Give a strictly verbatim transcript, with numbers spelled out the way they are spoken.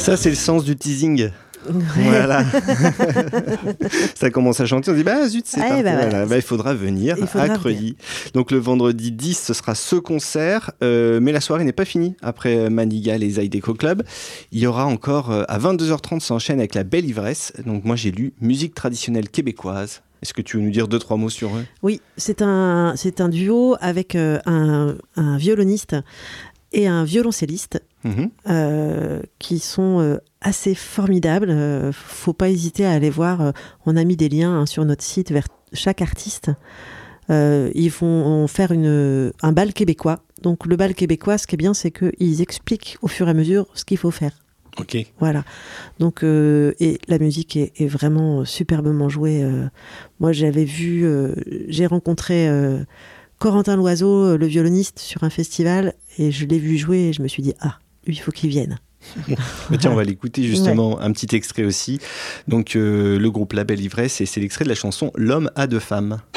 Ça, c'est le sens du teasing. Voilà. Ça commence à chanter, on dit bah zut, c'est ah, parti. Bah, voilà. voilà. Bah, il faudra venir il faudra à Creuilly. Donc le vendredi dix, ce sera ce concert, euh, mais la soirée n'est pas finie. Après Manigal et Zydeco Club, il y aura encore euh, à vingt-deux heures trente, ça enchaîne avec la Belle Ivresse. Donc moi j'ai lu musique traditionnelle québécoise. Est-ce que tu veux nous dire deux, trois mots sur eux ? Oui, c'est un, c'est un duo avec euh, un, un violoniste et un violoncelliste mmh. euh, qui sont euh, assez formidables. Euh, faut pas hésiter à aller voir. Euh, on a mis des liens hein, sur notre site vers chaque artiste. Euh, ils vont faire une, un bal québécois. Donc le bal québécois, ce qui est bien, c'est qu'ils expliquent au fur et à mesure ce qu'il faut faire. Ok. Voilà. Donc euh, et la musique est, est vraiment superbement jouée. Euh, moi, j'avais vu, euh, j'ai rencontré euh, Corentin Loiseau, le violoniste, sur un festival, et je l'ai vu jouer et je me suis dit ah, lui, il faut qu'il vienne. Mais tiens, on va l'écouter justement, ouais. Un petit extrait aussi. Donc euh, le groupe La Belle Ivresse, et c'est l'extrait de la chanson L'homme a deux femmes.